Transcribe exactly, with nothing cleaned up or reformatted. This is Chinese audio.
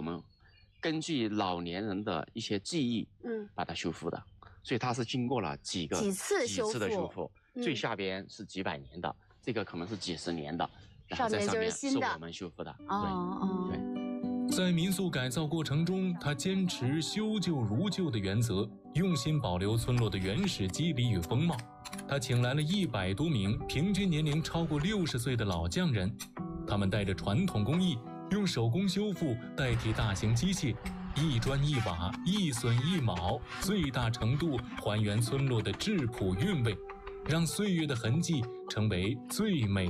们根据老年人的一些记忆，嗯，把它修复的，所以它是经过了几个几次修复几次的修复， 嗯、 最下边是几百年的，这个可能是几十年的，然后上面在上面就是新的， 是我们修复的。 哦哦， 对。对在民宿改造过程中，他坚持修旧如旧的原则，用心保留村落的原始肌理与风貌。他请来了一百多名平均年龄超过六十岁的老匠人，他们带着传统工艺，用手工修复代替大型机械，一砖一瓦，一榫一卯，最大程度还原村落的质朴韵味，让岁月的痕迹成为最美